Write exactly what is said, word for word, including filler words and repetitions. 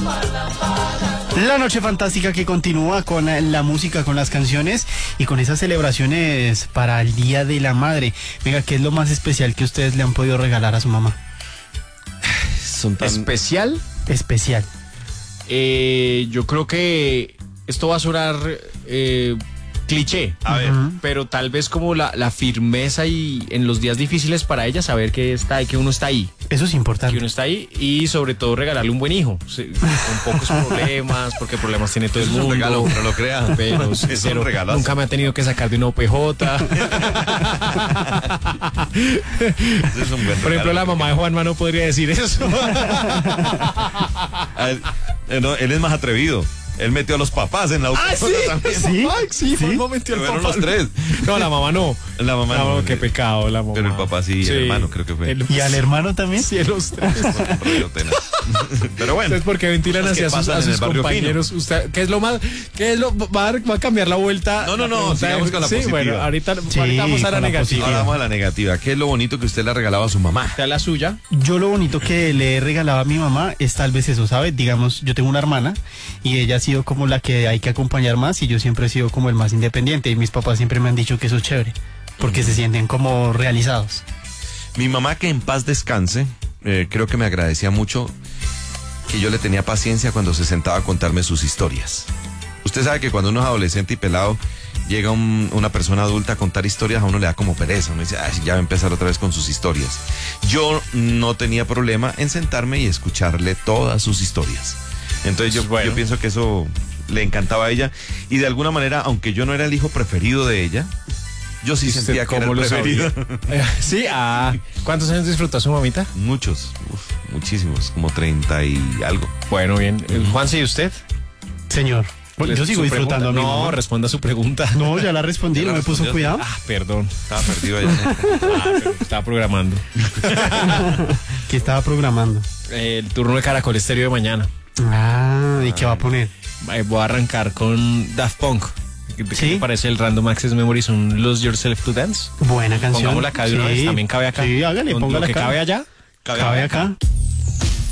La noche fantástica que continúa con la música, con las canciones y con esas celebraciones para el Día de la Madre. Venga, ¿qué es lo más especial que ustedes le han podido regalar a su mamá? Son tan... ¿Especial? Especial. Eh, yo creo que esto va a sonar eh, cliché, A ver. Ujú. pero tal vez como la, la firmeza y en los días difíciles para ella saber que está y que uno está ahí. Eso es Que importante. uno está ahí y sobre todo regalarle un buen hijo, sí, con pocos problemas, porque problemas tiene todo el Es un mundo. regalo, no lo crea. Pero, Es un pero regalazo. nunca me ha tenido que sacar de una O P J. Ese es un buen Por ejemplo, regalo. la mamá de Juanma no podría decir eso. A él, eh, no, él es más atrevido. Él metió a los papás en la ¿Ah, auto sí? también. ¿Sí? Ay, sí, ¿Sí? Juanma metió al Fueron papá. los tres. No, la mamá no. La mamá no. No, qué pecado, la mamá. Pero el papá sí, el hermano creo que fue. El- ¿Y al hermano también? Sí, los tres. Rollo tenaz. Pero bueno. Entonces, porque ventilan cosas que hacia sus, pasan a en el sus barrio compañeros. Usted, ¿qué es lo más? ¿Qué es lo va a, va a cambiar la vuelta? No, no, no, La pregunta sigamos de- con la sí, positiva. bueno, ahorita, Sí, ahorita vamos a la con la negativa. Ahora vamos a la negativa. ¿Qué es lo bonito que usted le ha regalado a su mamá? Está la suya. Yo lo bonito que le he regalado a mi mamá es tal vez eso, ¿sabe? Digamos, yo tengo una hermana y ella ha sido como la que hay que acompañar más y yo siempre he sido como el más independiente y mis papás siempre me han dicho que eso es chévere porque se sienten como realizados. Mi mamá, que en paz descanse, eh, creo que me agradecía mucho que yo le tenía paciencia cuando se sentaba a contarme sus historias. Usted sabe que cuando uno es adolescente y pelado, llega un- una persona adulta a contar historias, a uno le da como pereza. Uno dice, ay, ya va a empezar otra vez con sus historias. Yo no tenía problema en sentarme y escucharle todas sus historias. Entonces yo, Bueno. yo pienso que eso le encantaba a ella. Y de alguna manera, aunque yo no era el hijo preferido de ella, yo sí ¿Y usted sentía que era cómo el lo preferido. Eh, Sí, ah. ¿Cuántos años disfrutó su mamita? Muchos, uf, muchísimos, como treinta y algo. Bueno, bien. Juan, ¿y usted? Señor, pues yo sigo Su disfrutando a mi pregunta. No, mamá. responda su pregunta. No, ya la respondí, Ya no la me puso respondió, cuidado. Ah, perdón. Estaba perdido allá. Ah, pero estaba programando. ¿Qué estaba programando? El turno de Caracol Estéreo de mañana. Ah, ¿y qué va a poner? Eh, Voy a arrancar con Daft Punk. ¿Qué qué ¿Sí? te parece el Random Access Memories, un Lose Yourself to Dance? Buena canción. Pongámosla acá de una Sí. vez, también cabe acá. Sí, hágale, Con póngala lo que acá. cabe allá. Cabe acá.